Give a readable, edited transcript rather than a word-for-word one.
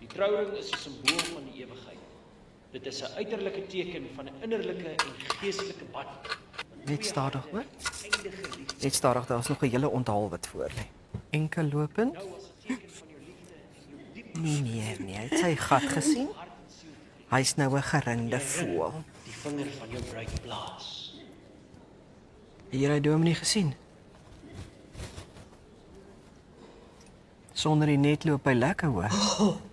trouring is 'n simbool van die ewigheid. Dit is 'n uiterlike teken van 'n innerlike en geestelike band. Net stadig, hoor. Net stadig, daar is nog 'n hele onthaal wat voor lê. Enkel lopend. Nee, het sy gat gesien? Hy's nou 'n geringde voël. Die vinger van jou bruid blaas. Hier hy Dominee gesien. Sonder die net loop hy lekker, hoor.